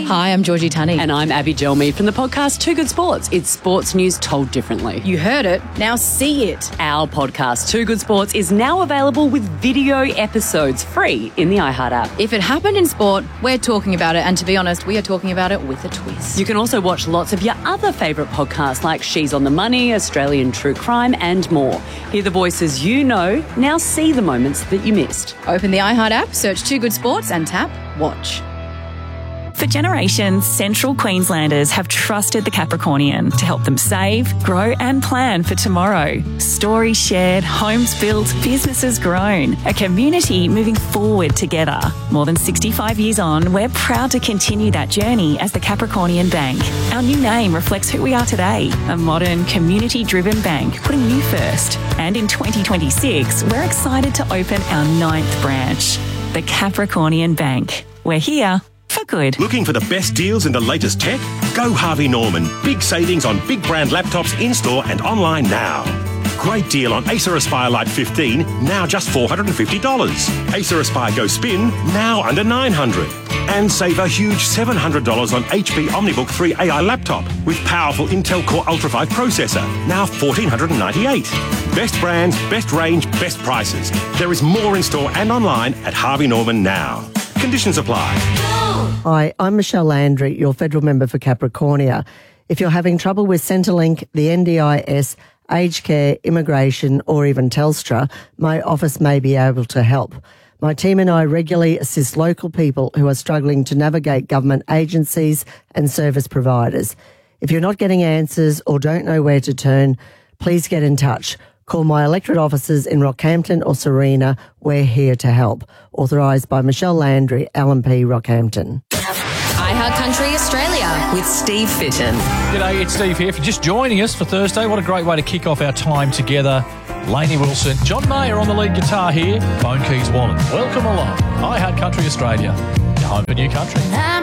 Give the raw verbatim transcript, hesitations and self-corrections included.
Hi, I'm Georgie Tunney. And I'm Abby Gelmy from the podcast Two Good Sports. It's sports news told differently. You heard it, now see it. Our podcast Two Good Sports is now available with video episodes free in the iHeart app. If it happened in sport, we're talking about it. And to be honest, we are talking about it with a twist. You can also watch lots of your other favourite podcasts like She's on the Money, Australian True Crime and more. Hear the voices you know, now see the moments that you missed. Open the iHeart app, search Two Good Sports and tap Watch. For generations, Central Queenslanders have trusted the Capricornian to help them save, grow and plan for tomorrow. Stories shared, homes built, businesses grown. A community moving forward together. More than sixty-five years on, we're proud to continue that journey as the Capricornian Bank. Our new name reflects who we are today, a modern, community-driven bank putting you first. And in twenty twenty-six, we're excited to open our ninth branch, the Capricornian Bank. We're here for good. Looking for the best deals and the latest tech? Go Harvey Norman. Big savings on big brand laptops in-store and online now. Great deal on Acer Aspire Lite fifteen, now just four hundred fifty dollars. Acer Aspire Go Spin, now under nine hundred dollars. And save a huge seven hundred dollars on H P OmniBook three A I laptop with powerful Intel Core Ultra five processor, now one thousand four hundred ninety-eight dollars. Best brands, best range, best prices. There is more in store and online at Harvey Norman now. Conditions apply. Hi, I'm Michelle Landry, your federal member for Capricornia. If you're having trouble with Centrelink, the N D I S, aged care, immigration or even Telstra, my office may be able to help. My team and I regularly assist local people who are struggling to navigate government agencies and service providers. If you're not getting answers or don't know where to turn, please get in touch. Call my electorate offices in Rockhampton or Serena. We're here to help. Authorised by Michelle Landry, L M P Rockhampton. iHeart Country Australia with Steve Fitton. G'day, it's Steve here. If you're just joining us for Thursday, what a great way to kick off our time together. Lainey Wilson, John Mayer on the lead guitar here, Phone Keys Wallen. Welcome along. iHeart Country Australia, your home for new country.